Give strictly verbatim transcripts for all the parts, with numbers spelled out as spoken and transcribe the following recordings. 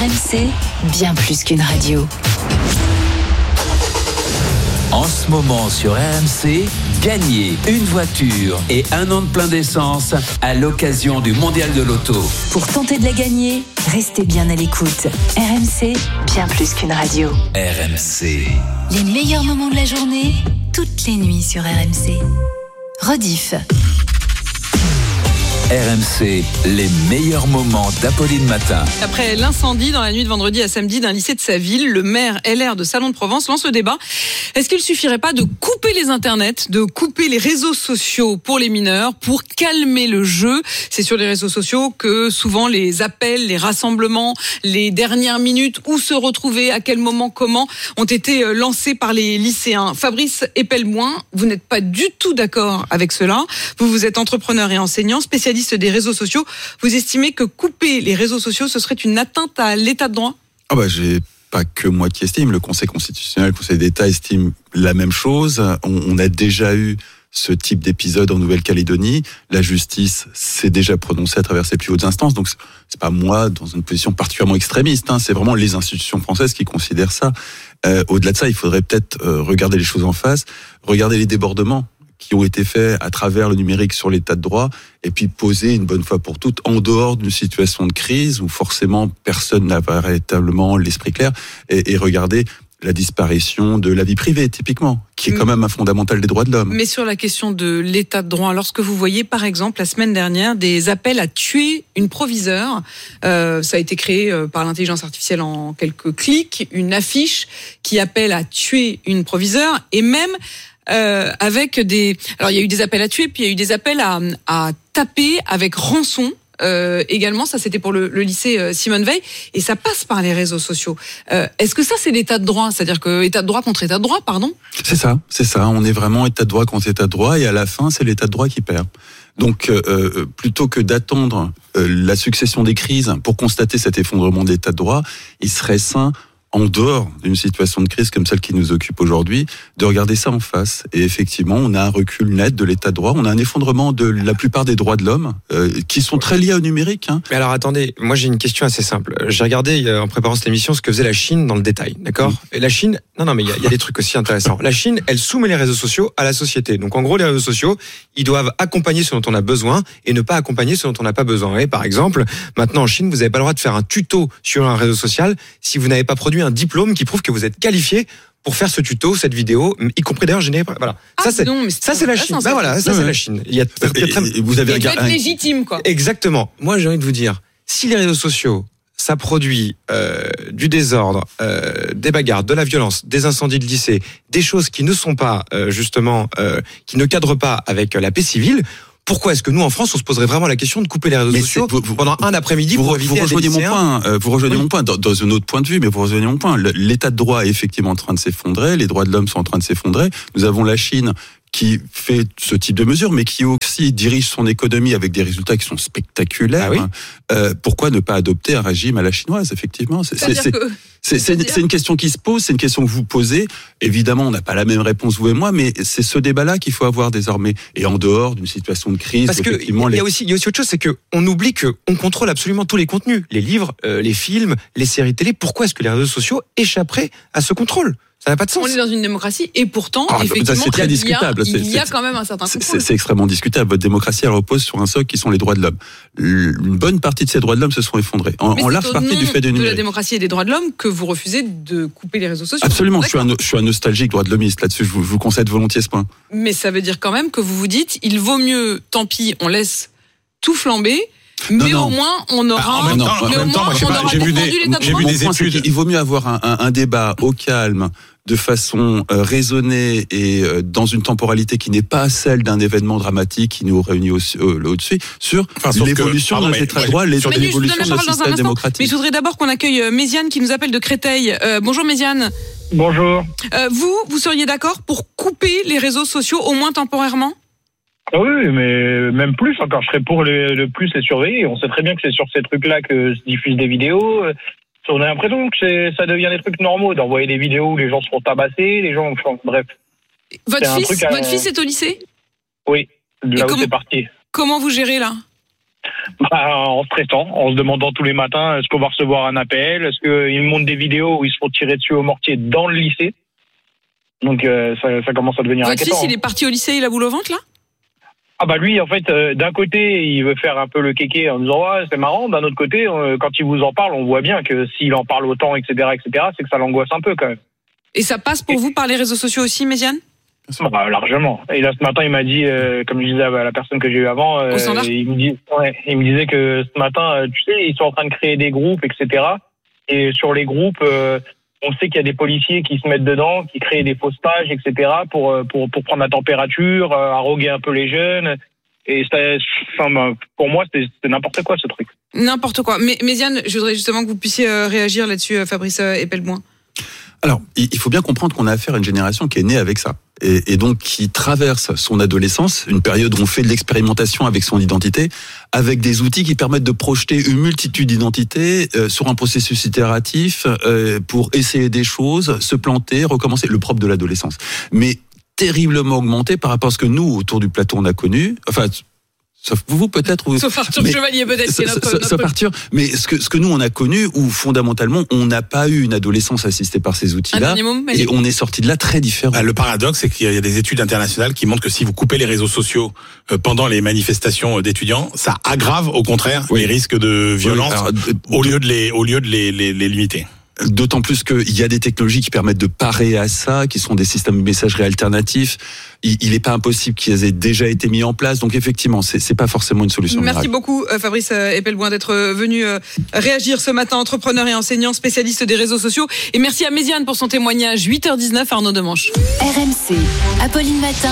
M C, bien plus qu'une radio. En ce moment sur R M C, gagnez une voiture et un an de plein d'essence à l'occasion du Mondial de l'Auto. Pour tenter de la gagner, restez bien à l'écoute. R M C, bien plus qu'une radio. R M C. Les meilleurs moments de la journée, toutes les nuits sur R M C. Rediff. R M C, les meilleurs moments d'Apolline Matin. Après l'incendie dans la nuit de vendredi à samedi d'un lycée de sa ville, le maire L R de Salon de Provence lance le débat. Est-ce qu'il ne suffirait pas de couper les internets, de couper les réseaux sociaux pour les mineurs, pour calmer le jeu ? C'est sur les réseaux sociaux que souvent les appels, les rassemblements, les dernières minutes, où se retrouver, à quel moment, comment, ont été lancés par les lycéens. Fabrice Epelmoin, vous n'êtes pas du tout d'accord avec cela. Vous, vous êtes entrepreneur et enseignant, spécialiste des réseaux sociaux. Vous estimez que couper les réseaux sociaux, ce serait une atteinte à l'état de droit ? Ah bah, j'ai pas que moi qui estime. Le Conseil constitutionnel, le Conseil d'État estime la même chose. On, on a déjà eu ce type d'épisode en Nouvelle-Calédonie. La justice s'est déjà prononcée à travers ses plus hautes instances. Donc, c'est pas moi dans une position particulièrement extrémiste. Hein. C'est vraiment les institutions françaises qui considèrent ça. Euh, au-delà de ça, il faudrait peut-être euh, regarder les choses en face, regarder les débordements qui ont été faits à travers le numérique sur l'état de droit, et puis poser une bonne fois pour toutes, en dehors d'une situation de crise où forcément personne n'a véritablement l'esprit clair, et, et regarder la disparition de la vie privée, typiquement, qui est quand même un fondamental des droits de l'homme. Mais sur la question de l'état de droit, lorsque vous voyez, par exemple, la semaine dernière, des appels à tuer une proviseure, euh, ça a été créé par l'intelligence artificielle en quelques clics, une affiche qui appelle à tuer une proviseure, et même Euh, avec des... Alors, il y a eu des appels à tuer, puis il y a eu des appels à, à taper avec rançon. Euh, également, ça c'était pour le, le lycée euh, Simone Veil, et ça passe par les réseaux sociaux. Euh, est-ce que ça c'est l'état de droit ? C'est-à-dire que état de droit contre état de droit, pardon ? C'est ça, c'est ça. On est vraiment état de droit contre état de droit, et à la fin, c'est l'état de droit qui perd. Donc, euh, plutôt que d'attendre euh, la succession des crises pour constater cet effondrement de l'état de droit, il serait sain, en dehors d'une situation de crise comme celle qui nous occupe aujourd'hui, de regarder ça en face. Et effectivement, on a un recul net de l'état de droit, on a un effondrement de la plupart des droits de l'homme, euh, qui sont très liés au numérique. Hein. Mais alors attendez, moi j'ai une question assez simple. J'ai regardé en préparant cette émission ce que faisait la Chine dans le détail, d'accord ? mmh. Et la Chine, non non mais il y, y a des trucs aussi intéressants. La Chine, elle soumet les réseaux sociaux à la société. Donc en gros, les réseaux sociaux, ils doivent accompagner ce dont on a besoin et ne pas accompagner ce dont on n'a pas besoin. Et par exemple, maintenant en Chine, vous n'avez pas le droit de faire un tuto sur un réseau social si vous n'avez pas produit un diplôme qui prouve que vous êtes qualifié pour faire ce tuto, cette vidéo, y compris d'ailleurs généré. Voilà. Ah, ça c'est non, mais c'est ça c'est la Chine. Ben voilà, ça ouais. c'est la Chine. Il y a, il y a très... et, et vous avez un un... légitime quoi. Exactement. Moi j'ai envie de vous dire, si les réseaux sociaux ça produit euh, du désordre, euh, des bagarres, de la violence, des incendies de lycée, des choses qui ne sont pas euh, justement, euh, qui ne cadrent pas avec la paix civile. Pourquoi est-ce que nous, en France, on se poserait vraiment la question de couper les réseaux mais sociaux vous, vous, pendant un après-midi vous, pour éviter vous rejoignez mon point. Euh, vous rejoignez oui. mon point dans, dans un autre point de vue, mais vous rejoignez mon point. L'état de droit est effectivement en train de s'effondrer. Les droits de l'homme sont en train de s'effondrer. Nous avons la Chine qui fait ce type de mesures, mais qui aussi dirige son économie avec des résultats qui sont spectaculaires. Ah oui euh, pourquoi ne pas adopter un régime à la chinoise, effectivement ? C'est, c'est, c'est, que... c'est, c'est, c'est une question qui se pose, c'est une question que vous posez. Évidemment, on n'a pas la même réponse, vous et moi, mais c'est ce débat-là qu'il faut avoir désormais. Et en dehors d'une situation de crise... Parce qu'il y, les... a aussi, il y a aussi autre chose, c'est qu'on oublie qu'on contrôle absolument tous les contenus. Les livres, euh, les films, les séries télé. Pourquoi est-ce que les réseaux sociaux échapperaient à ce contrôle ? Ça n'a pas de sens. On est dans une démocratie et pourtant, ah, effectivement, c'est très il y a, discutable. il y a, c'est, il y a c'est, quand même un certain contrôle. C'est, c'est extrêmement discutable. Votre démocratie, elle repose sur un socle qui sont les droits de l'homme. Une bonne partie de ces droits de l'homme se sont effondrés. En, en large partie du fait du numérique. De la démocratie et des droits de l'homme que vous refusez de couper les réseaux sociaux. Absolument. Je suis, un, je suis un nostalgique droit de l'hommiste là-dessus. Je vous, je vous concède volontiers ce point. Mais ça veut dire quand même que vous vous dites, il vaut mieux, tant pis, on laisse tout flamber. Mais non, non. au moins, on aura. Ah, en même temps, mais en au même temps, moins, moi, on aura j'ai vu défendu des, l'état de j'ai droit. vu des études. Il vaut mieux avoir un, un, un débat au calme, de façon euh, raisonnée et euh, dans une temporalité qui n'est pas celle d'un événement dramatique qui nous réunit au, au, au-dessus, sur enfin, l'évolution de l'état de droit, sur l'évolution de notre système démocratique. Mais je voudrais d'abord qu'on accueille Méziane qui nous appelle de Créteil. Euh, bonjour Méziane. Bonjour. Euh, vous, vous seriez d'accord pour couper les réseaux sociaux, au moins temporairement ? Ah oui, mais même plus encore. Je serais pour le, le plus les surveiller. On sait très bien que c'est sur ces trucs-là que se diffusent des vidéos. On a l'impression que c'est, ça devient des trucs normaux, d'envoyer des vidéos où les gens se font tabasser, les gens, enfin, bref. Votre fils, à... votre fils est au lycée ? Oui, là où c'est parti. Comment vous gérez là ? Bah, en stressant, en se demandant tous les matins est-ce qu'on va recevoir un appel, est-ce qu'ils me montrent des vidéos où ils se font tirer dessus au mortier dans le lycée. Donc euh, ça, ça commence à devenir Votre inquiétant. fils, il est parti au lycée, il a boule au ventre là? Ah bah lui, en fait, euh, d'un côté, il veut faire un peu le kéké en disant ouais, c'est marrant. D'un autre côté, euh, quand il vous en parle, on voit bien que s'il en parle autant, et cetera, et cetera, c'est que ça l'angoisse un peu quand même. Et ça passe pour vous par les réseaux sociaux aussi, Méziane? Bah, largement. Et là, ce matin, il m'a dit, euh, comme je disais à la personne que j'ai eue avant, euh, Au standard il, me dit, ouais, il me disait que ce matin, euh, tu sais, ils sont en train de créer des groupes, et cetera. Et sur les groupes, euh, on sait qu'il y a des policiers qui se mettent dedans, qui créent des fausses pages, et cetera, pour, pour, pour prendre la température, euh, arroguer un peu les jeunes. Et ça, enfin, pour moi, c'est, c'est n'importe quoi, ce truc. N'importe quoi. Mais Méziane, je voudrais justement que vous puissiez euh, réagir là-dessus, euh, Fabrice euh, Epelboin. Alors, il faut bien comprendre qu'on a affaire à une génération qui est née avec ça. Et, et donc qui traverse son adolescence, une période où on fait de l'expérimentation avec son identité, avec des outils qui permettent de projeter une multitude d'identités euh, sur un processus itératif euh, pour essayer des choses, se planter, recommencer, le propre de l'adolescence. Mais terriblement augmenté par rapport à ce que nous, autour du plateau, on a connu. Enfin, sauf vous peut-être. Ou, sauf Arthur Chevalier peut-être. Sauf, notre, notre... sauf Arthur. Mais ce que, ce que nous, on a connu, où fondamentalement, on n'a pas eu une adolescence assistée par ces outils-là. Un moment, et on est sorti de là très différent. Bah, le paradoxe, c'est qu'il y a des études internationales qui montrent que si vous coupez les réseaux sociaux pendant les manifestations d'étudiants, ça aggrave au contraire oui. les risques de violence oui, alors, au lieu de les, au lieu de les, les, les limiter. D'autant plus qu'il y a des technologies qui permettent de parer à ça, qui sont des systèmes de messagerie alternatifs. Il n'est pas impossible qu'ils aient déjà été mis en place. Donc effectivement, c'est, c'est pas forcément une solution Merci miracle. beaucoup Fabrice Epelboin d'être venu réagir ce matin, entrepreneur et enseignant, spécialiste des réseaux sociaux. Et merci à Méziane pour son témoignage. huit heures dix-neuf, Arnaud Demanche. R M C, Apolline Matin.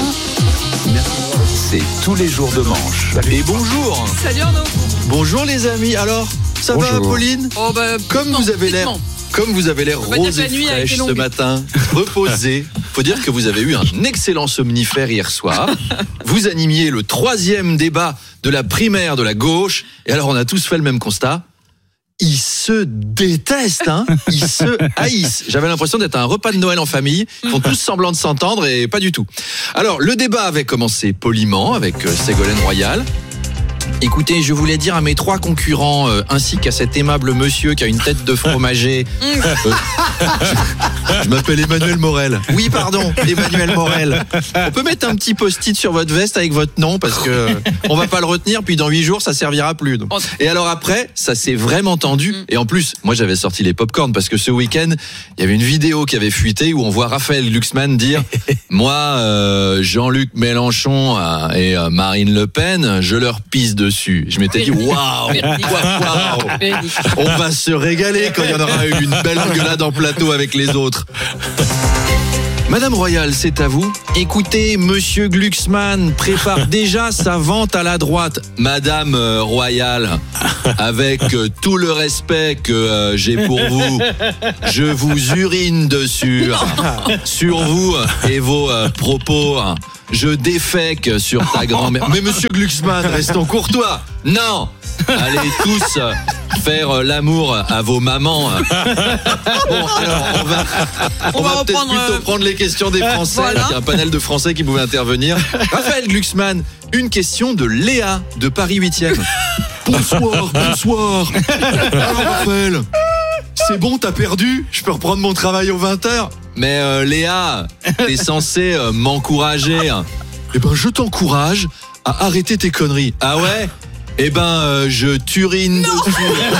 C'est tous les jours de manche. Et bonjour. Salut Arnaud. Bonjour les amis. Alors, ça bonjour. va Apolline? Oh bah, Comme vous avez l'air... Comme vous avez l'air rose et fraîche ce matin, reposé, faut dire que vous avez eu un excellent somnifère hier soir. Vous animiez le troisième débat de la primaire de la gauche. Et alors, on a tous fait le même constat. Ils se détestent, hein. Ils se haïssent. J'avais l'impression d'être à un repas de Noël en famille. Ils font tous semblant de s'entendre et pas du tout. Alors, le débat avait commencé poliment avec Ségolène Royal. Écoutez, je voulais dire à mes trois concurrents, euh, ainsi qu'à cet aimable monsieur qui a une tête de fromager. Euh, je, je m'appelle Emmanuel Morel. Oui, pardon, Emmanuel Morel. On peut mettre un petit post-it sur votre veste avec votre nom parce que euh, on va pas le retenir, puis dans huit jours, ça servira plus. Donc. Et alors après, ça s'est vraiment tendu. Et en plus, moi j'avais sorti les pop-corn parce que ce week-end, il y avait une vidéo qui avait fuité où on voit Raphaël Glucksmann dire « Moi, euh, Jean-Luc Mélenchon euh, et euh, Marine Le Pen, je leur pisse dessus. » Je m'étais dit, waouh, waouh, on va se régaler quand il y en aura eu une belle engueulade en plateau avec les autres. Madame Royal, c'est à vous. Écoutez, Monsieur Glucksmann prépare déjà sa vente à la droite. Madame euh, Royal, avec euh, tout le respect que euh, j'ai pour vous, je vous urine dessus, sur vous et vos euh, propos. Je défèque sur ta grand-mère. Mais Monsieur Glucksmann, restons courtois. Non, allez tous faire l'amour à vos mamans. Bon, alors, on va, on, on va, va peut-être plutôt euh... prendre les questions des Français. Voilà. Il y a un panel de Français qui pouvait intervenir. Raphaël Glucksmann, une question de Léa de Paris huitième. Bonsoir, bonsoir. Alors, Raphaël, c'est bon, t'as perdu? Je peux reprendre mon travail aux vingt heures? Mais euh, Léa, t'es censé euh, m'encourager. Eh ben, je t'encourage à arrêter tes conneries. Ah ouais? Eh ben, euh, je turine dessus.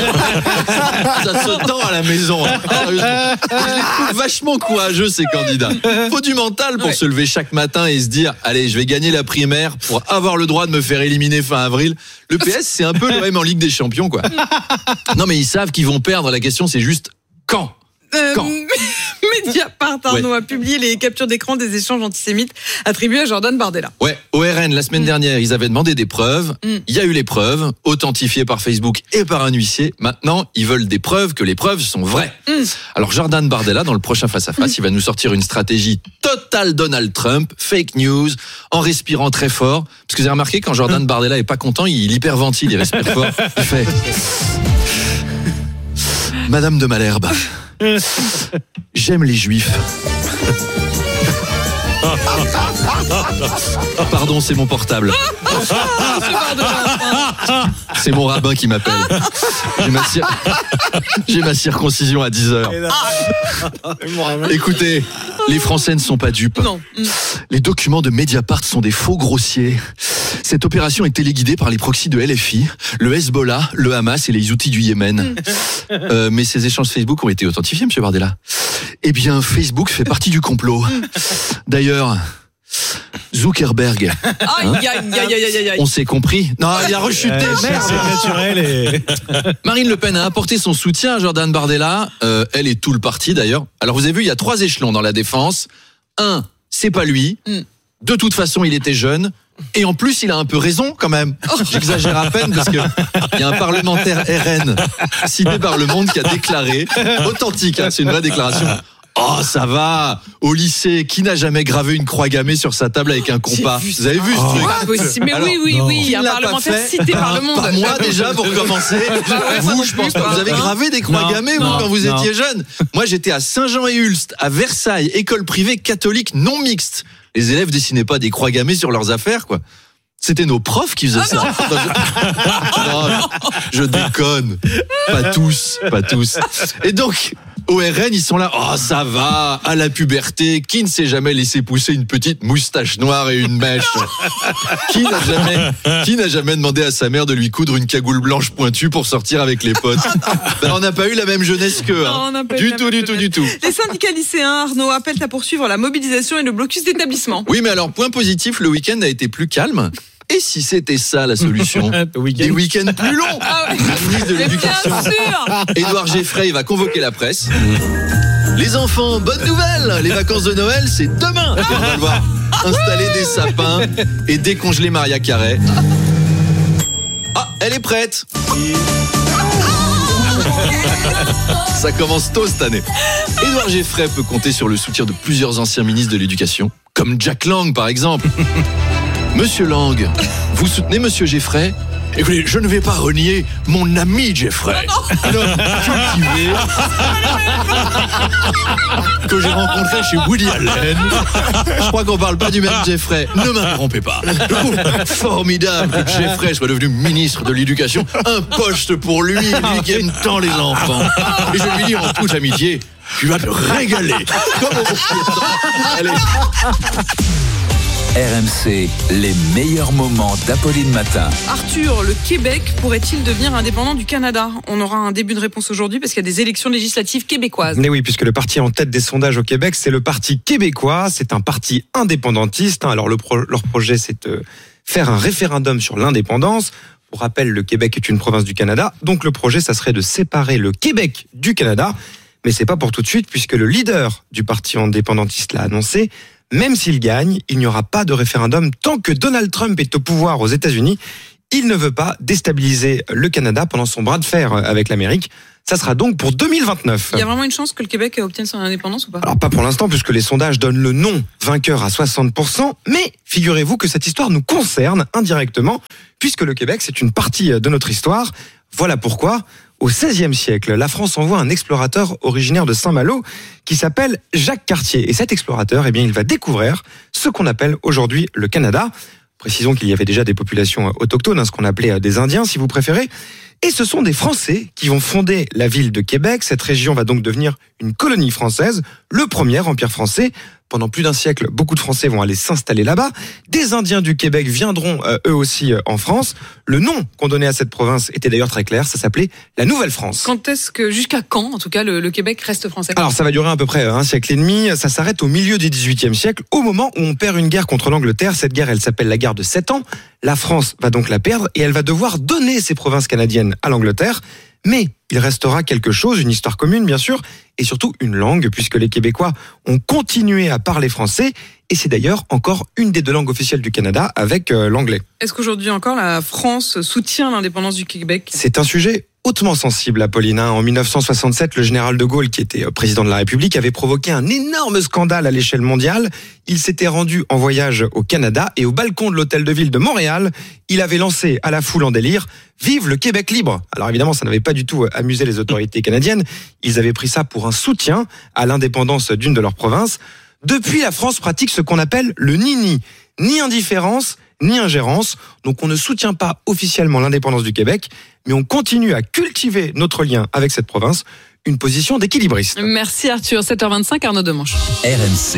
Ça se tend à la maison. Sérieusement. Je les trouve vachement courageux, ces candidats. Faut du mental pour ouais. se lever chaque matin et se dire, allez, je vais gagner la primaire pour avoir le droit de me faire éliminer fin avril. Le P S, c'est un peu l'O M en Ligue des Champions, quoi. Non, mais ils savent qu'ils vont perdre. La question, c'est juste quand? Euh, Quand Mediapart, Arnaud, ouais. a publié les captures d'écran des échanges antisémites attribués à Jordan Bardella. Ouais, O R N, la semaine mm. dernière, ils avaient demandé des preuves. Mm. Il y a eu les preuves, authentifiées par Facebook et par un huissier. Maintenant, ils veulent des preuves, que les preuves sont vraies. Mm. Alors, Jordan Bardella, dans le prochain face-à-face, mm. il va nous sortir une stratégie totale Donald Trump, fake news, en respirant très fort. Parce que vous avez remarqué, quand Jordan Bardella est pas content, il hyperventile, il respire fort. Il fait... Madame de Malherbe, j'aime les juifs. Pardon, c'est mon portable. C'est mon rabbin qui m'appelle. J'ai ma, cir... J'ai ma circoncision à dix heures. Écoutez, les Français ne sont pas dupes. Non. Les documents de Mediapart sont des faux grossiers. Cette opération est téléguidée par les proxys de L F I, le Hezbollah, le Hamas et les Houthis du Yémen. Euh, mais ces échanges Facebook ont été authentifiés, monsieur Bardella. Eh bien, Facebook fait partie du complot. D'ailleurs, Zuckerberg. Hein aïe, aïe, aïe, aïe, aïe, aïe. On s'est compris. Non, il a rechuté. Euh, c'est naturel. Et... Marine Le Pen a apporté son soutien à Jordan Bardella. Euh, elle et tout le parti d'ailleurs. Alors vous avez vu, il y a trois échelons dans la défense. Un, c'est pas lui. Mm. De toute façon, il était jeune. Et en plus, il a un peu raison quand même. J'exagère à peine parce que il y a un parlementaire R N cité par Le Monde qui a déclaré, authentique, hein, c'est une vraie déclaration. Oh, ça va. Au lycée, qui n'a jamais gravé une croix gammée sur sa table avec un compas? Vous avez vu ce oh, truc? Pas possible. Mais alors, oui, oui, oui. Il y a un parlementaire cité par Le Monde. Pas moi déjà pour commencer. Bah ouais, vous, je pense pas. Vous avez gravé des croix non, gammées non, vous quand vous non. étiez jeune? Moi, j'étais à Saint-Jean-et-Ulst, à Versailles, école privée catholique non mixte. Les élèves dessinaient pas des croix gammées sur leurs affaires, quoi. C'était nos profs qui faisaient ah ça. Non, je... je déconne. Pas tous, pas tous. Et donc, au R N, ils sont là. Oh, ça va, à la puberté. Qui ne s'est jamais laissé pousser une petite moustache noire et une mèche? Qui n'a jamais, qui n'a jamais demandé à sa mère de lui coudre une cagoule blanche pointue pour sortir avec les potes? Ben, on n'a pas eu la même jeunesse qu'eux. Hein. Non, du tout, du tout, du tout. Les syndicats lycéens, Arnaud, appellent à poursuivre la mobilisation et le blocus d'établissement. Oui, mais alors, point positif, le week-end a été plus calme. Et si c'était ça la solution? Des week-ends plus longs. Ah oui. Le ministre de l'Éducation, Édouard Geffray, va convoquer la presse. Les enfants, bonne nouvelle. Les vacances de Noël, c'est demain. On va le voir installer des sapins et décongeler Maria Carré. Ah, elle est prête. Ça commence tôt cette année. Édouard Geffray peut compter sur le soutien de plusieurs anciens ministres de l'Éducation, comme Jack Lang par exemple. Monsieur Lang, vous soutenez Monsieur Geffray? Écoutez, je ne vais pas renier mon ami Geffray, un homme cultivé que j'ai rencontré chez Woody Allen. Je crois qu'on parle pas du même Geffray. Ne m'interrompez pas. Je trouve formidable que Geffray soit devenu ministre de l'Éducation. Un poste pour lui, lui qui aime tant les enfants. Et je lui dis en toute amitié, tu vas te régaler. Comme on... Allez. R M C, les meilleurs moments d'Apolline Matin. Arthur, le Québec pourrait-il devenir indépendant du Canada? On aura un début de réponse aujourd'hui parce qu'il y a des élections législatives québécoises. Mais oui, puisque le parti en tête des sondages au Québec, c'est le Parti québécois. C'est un parti indépendantiste. Alors le pro- leur projet, c'est de faire un référendum sur l'indépendance. Pour rappel, le Québec est une province du Canada. Donc le projet, ça serait de séparer le Québec du Canada. Mais c'est pas pour tout de suite, puisque le leader du parti indépendantiste l'a annoncé. Même s'il gagne, il n'y aura pas de référendum tant que Donald Trump est au pouvoir aux États-Unis. Il ne veut pas déstabiliser le Canada pendant son bras de fer avec l'Amérique. Ça sera donc pour deux mille vingt-neuf. Il y a vraiment une chance que le Québec obtienne son indépendance ou pas? Alors pas pour l'instant, puisque les sondages donnent le non vainqueur à soixante pour cent. Mais figurez-vous que cette histoire nous concerne indirectement, puisque le Québec, c'est une partie de notre histoire. Voilà pourquoi, au seizième siècle, la France envoie un explorateur originaire de Saint-Malo qui s'appelle Jacques Cartier. Et cet explorateur, eh bien, il va découvrir ce qu'on appelle aujourd'hui le Canada. Précisons qu'il y avait déjà des populations autochtones, hein, ce qu'on appelait des Indiens, si vous préférez. Et ce sont des Français qui vont fonder la ville de Québec. Cette région va donc devenir une colonie française, le premier empire français. Pendant plus d'un siècle, beaucoup de Français vont aller s'installer là-bas. Des Indiens du Québec viendront euh, eux aussi euh, en France. Le nom qu'on donnait à cette province était d'ailleurs très clair, ça s'appelait la Nouvelle-France. Quand est-ce que, jusqu'à quand, en tout cas, le, le Québec reste français? Alors ça va durer à peu près un siècle et demi. Ça s'arrête au milieu du dix-huitième siècle, au moment où on perd une guerre contre l'Angleterre. Cette guerre, elle s'appelle la guerre de sept ans. La France va donc la perdre et elle va devoir donner ses provinces canadiennes à l'Angleterre. Mais il restera quelque chose, une histoire commune bien sûr, et surtout une langue, puisque les Québécois ont continué à parler français, et c'est d'ailleurs encore une des deux langues officielles du Canada avec euh, l'anglais. Est-ce qu'aujourd'hui encore la France soutient l'indépendance du Québec? C'est un sujet hautement sensible, Apolline. En dix-neuf cent soixante-sept, le général de Gaulle, qui était président de la République, avait provoqué un énorme scandale à l'échelle mondiale. Il s'était rendu en voyage au Canada et au balcon de l'hôtel de ville de Montréal, il avait lancé à la foule en délire « Vive le Québec libre !» Alors évidemment, ça n'avait pas du tout amusé les autorités canadiennes. Ils avaient pris ça pour un soutien à l'indépendance d'une de leurs provinces. Depuis, la France pratique ce qu'on appelle le ni-ni. Ni indifférence, ni ingérence. Donc on ne soutient pas officiellement l'indépendance du Québec, mais on continue à cultiver notre lien avec cette province, une position d'équilibriste. Merci Arthur. sept heures vingt-cinq, Arnaud Demanche. R M C.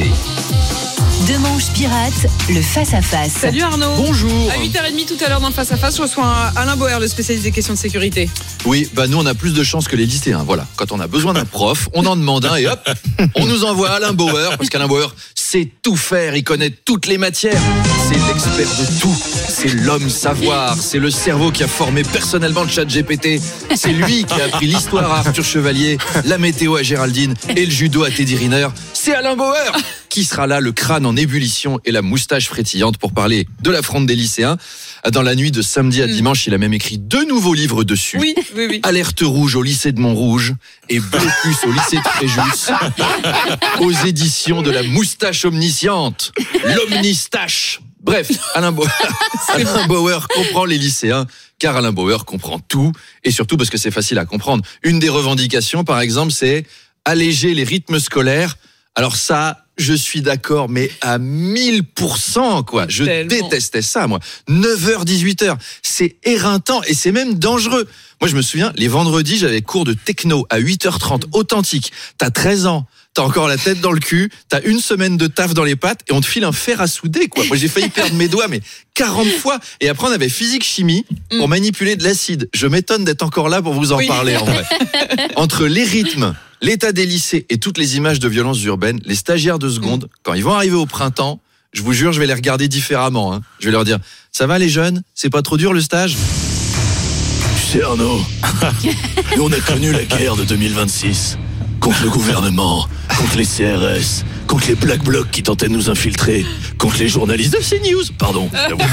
Demanche pirate, le face-à-face. Salut Arnaud. Bonjour. À huit heures trente tout à l'heure dans le face-à-face, je reçois Alain Boer, le spécialiste des questions de sécurité. Oui, bah nous on a plus de chance que les lycéens. Voilà, quand on a besoin d'un prof, on en demande un et hop, on nous envoie Alain Bauer, parce qu'Alain Bauer sait tout faire, il connaît toutes les matières. C'est l'expert de tout. C'est l'homme savoir. C'est le cerveau qui a formé personnellement le chat G P T. C'est lui qui a appris l'histoire à Arthur Chevalier, la météo à Géraldine et le judo à Teddy Riner. C'est Alain Bauer qui sera là, le crâne en ébullition et la moustache frétillante pour parler de la fronde des lycéens. Dans la nuit de samedi à dimanche, il a même écrit deux nouveaux livres dessus. Oui, oui, oui. Alerte rouge au lycée de Montrouge et Blocus au lycée de Fréjus. Aux éditions de la moustache omnisciente. L'omnistache. Bref, Alain Bauer, Alain Bauer comprend les lycéens, car Alain Bauer comprend tout, et surtout parce que c'est facile à comprendre. Une des revendications, par exemple, c'est alléger les rythmes scolaires. Alors ça, je suis d'accord, mais à mille pour cent, quoi. Je Tellement. détestais ça, moi. neuf heures, dix-huit heures. C'est éreintant et c'est même dangereux. Moi, je me souviens, les vendredis, j'avais cours de techno à huit heures trente, authentique. T'as treize ans. T'as encore la tête dans le cul, t'as une semaine de taf dans les pattes et on te file un fer à souder, quoi. Moi, j'ai failli perdre mes doigts, mais quarante fois. Et après, on avait physique-chimie pour manipuler de l'acide. Je m'étonne d'être encore là pour vous en Oui. parler, en vrai. Entre les rythmes, l'état des lycées et toutes les images de violences urbaines, les stagiaires de seconde, quand ils vont arriver au printemps, je vous jure, je vais les regarder différemment, hein. Je vais leur dire, ça va les jeunes? C'est pas trop dur le stage? Tu sais Arnaud, nous on a connu la guerre de deux mille vingt-six. Contre le gouvernement, contre les C R S, contre les Black Blocs qui tentaient de nous infiltrer, contre les journalistes de CNews, pardon.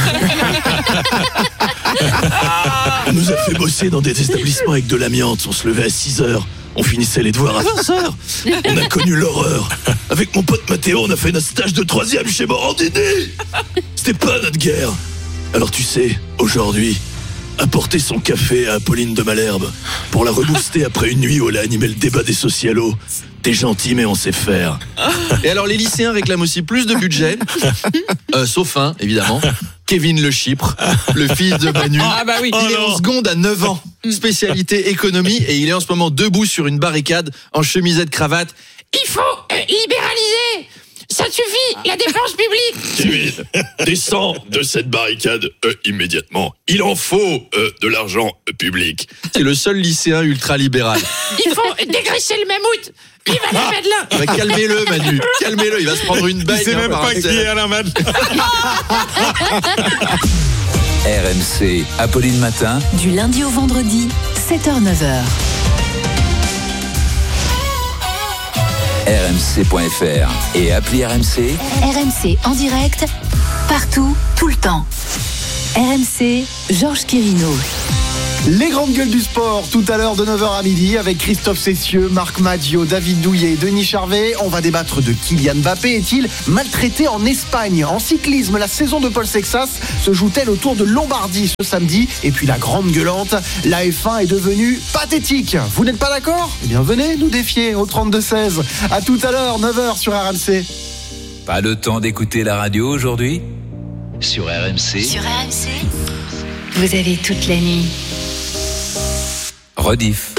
On nous a fait bosser dans des établissements avec de l'amiante, on se levait à six heures, on finissait les devoirs à vingt heures. On a connu l'horreur. Avec mon pote Mathéo, on a fait notre stage de troisième chez Morandini. C'était pas notre guerre. Alors tu sais, aujourd'hui, apporter son café à Apolline de Malherbe pour la rebooster après une nuit où elle a animé le débat des socialos. T'es gentil, mais on sait faire. Et alors, les lycéens réclament aussi plus de budget, euh, sauf un, évidemment, Kevin Le Chypre, le fils de Manu. Ah bah oui. Il est en seconde à neuf ans, spécialité économie, et il est en ce moment debout sur une barricade, en chemisette cravate. Il faut euh, libéraliser. Ça suffit, la défense publique. Kevin, descends de cette barricade euh, immédiatement. Il en faut euh, de l'argent euh, public. C'est le seul lycéen ultra-libéral. Il faut dégraisser le mammouth. Vive Alain Madelin. Bah, calmez-le, Manu. Calmez-le, il va se prendre une balle. Il sait même pas qui est Alain Madelin. R M C, Apolline Matin. Du lundi au vendredi, sept heures neuf heures. R M C point F R et appli R M C. R M C en direct, partout, tout le temps. R M C, Georges Quirino. Les grandes gueules du sport, tout à l'heure de neuf heures à midi avec Christophe Cessieux, Marc Maggio, David Douillet, Denis Charvet. On va débattre de Kylian Mbappé. Est-il maltraité en Espagne? En cyclisme, la saison de Paul Sexas se joue-t-elle au Tour de Lombardie ce samedi? Et puis la grande gueulante, la F un est devenue pathétique. Vous n'êtes pas d'accord? Eh bien venez nous défier au trente-deux seize. À tout à l'heure, neuf heures sur R M C. Pas le temps d'écouter la radio aujourd'hui? Sur R M C. Sur R M C, vous avez toute la nuit. Rediff.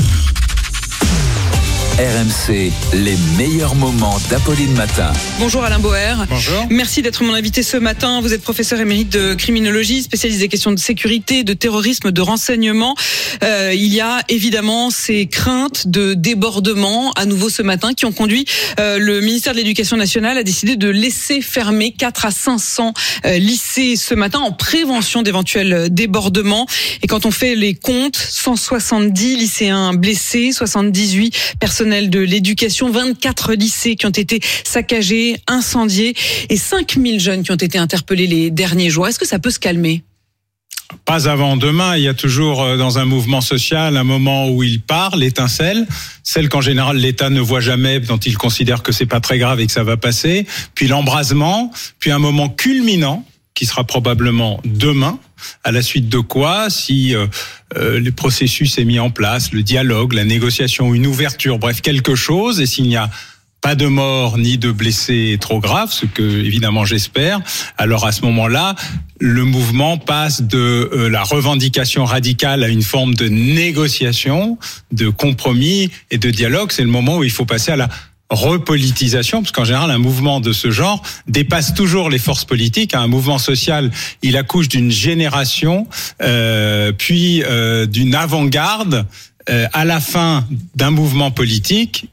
R M C, les meilleurs moments d'Apolline Matin. Bonjour Alain Boer. Bonjour. Merci d'être mon invité ce matin. Vous êtes professeur émérite de criminologie, spécialiste des questions de sécurité, de terrorisme, de renseignement. Euh, il y a évidemment ces craintes de débordement à nouveau ce matin qui ont conduit euh, le ministère de l'Éducation nationale à décider de laisser fermer quatre à cinq cents euh, lycées ce matin en prévention d'éventuels débordements. Et quand on fait les comptes, cent soixante-dix lycéens blessés, soixante-dix-huit personnes de l'éducation, vingt-quatre lycées qui ont été saccagés, incendiés et cinq mille jeunes qui ont été interpellés les derniers jours. Est-ce que ça peut se calmer ? Pas avant demain, il y a toujours dans un mouvement social un moment où il part, l'étincelle, celle qu'en général l'État ne voit jamais, dont il considère que c'est pas très grave et que ça va passer, puis l'embrasement, puis un moment culminant qui sera probablement demain, à la suite de quoi, si euh, euh, le processus est mis en place, le dialogue, la négociation, une ouverture, bref, quelque chose, et s'il n'y a pas de morts ni de blessés trop graves, ce que évidemment j'espère, alors à ce moment-là, le mouvement passe de euh, la revendication radicale à une forme de négociation, de compromis et de dialogue. C'est le moment où il faut passer à la repolitisation, parce qu'en général, un mouvement de ce genre dépasse toujours les forces politiques. Un mouvement social, il accouche d'une génération, euh, puis euh, d'une avant-garde, euh, à la fin d'un mouvement politique,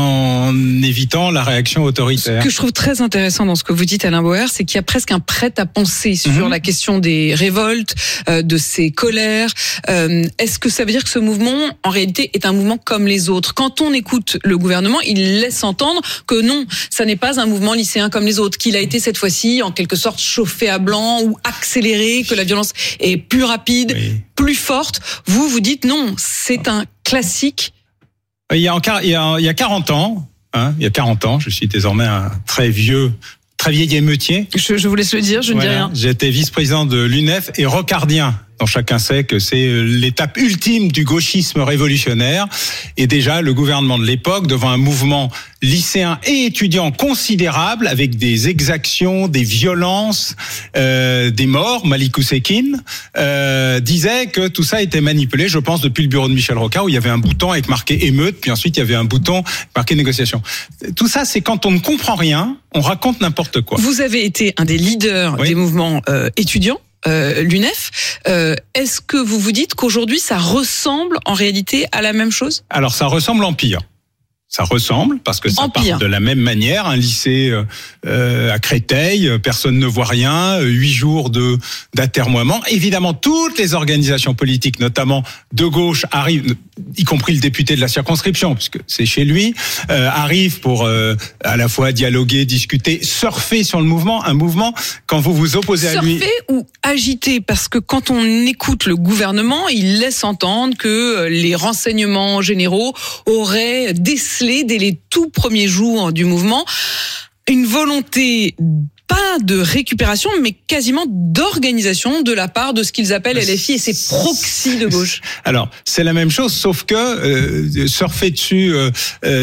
en évitant la réaction autoritaire. Ce que je trouve très intéressant dans ce que vous dites, Alain Bauer, c'est qu'il y a presque un prêt à penser sur mmh. la question des révoltes, euh, de ces colères. Euh, est-ce que ça veut dire que ce mouvement, en réalité, est un mouvement comme les autres ? Quand on écoute le gouvernement, il laisse entendre que non, ça n'est pas un mouvement lycéen comme les autres, qu'il a été cette fois-ci, en quelque sorte, chauffé à blanc ou accéléré, que la violence est plus rapide, oui. plus forte. Vous, vous dites non, c'est un classique. Il y a, encore, il y a, il y a quarante ans, hein, il y a quarante ans, je suis désormais un très vieux, très vieil émeutier. Je, je vous laisse le dire, je voilà. ne dis rien. J'étais vice-président de l'U N E F et rocardien. dont chacun sait que c'est l'étape ultime du gauchisme révolutionnaire. Et déjà, le gouvernement de l'époque, devant un mouvement lycéen et étudiant considérable, avec des exactions, des violences, euh, des morts, Malik Oussekine, euh, disait que tout ça était manipulé, je pense, depuis le bureau de Michel Rocard, où il y avait un bouton avec marqué émeute, puis ensuite il y avait un bouton marqué négociation. Tout ça, c'est quand on ne comprend rien, on raconte n'importe quoi. Vous avez été un des leaders oui. des mouvements euh, étudiants. Euh, l'U N E F, euh, est-ce que vous vous dites qu'aujourd'hui ça ressemble en réalité à la même chose ? Alors ça ressemble en pire. Ça ressemble parce que ça part de la même manière. Un lycée euh, à Créteil, personne ne voit rien. Huit jours de d'atermoiement. Évidemment, toutes les organisations politiques, notamment de gauche, arrivent, y compris le député de la circonscription, puisque c'est chez lui, euh, arrivent pour euh, à la fois dialoguer, discuter, surfer sur le mouvement. Un mouvement, quand vous vous opposez surfer à lui, surfer ou agiter, parce que quand on écoute le gouvernement, il laisse entendre que les renseignements généraux auraient décelé dès les tout premiers jours du mouvement une volonté pas de récupération, mais quasiment d'organisation de la part de ce qu'ils appellent L F I et ses proxys de gauche. Alors, c'est la même chose, sauf que euh, surfer dessus, euh,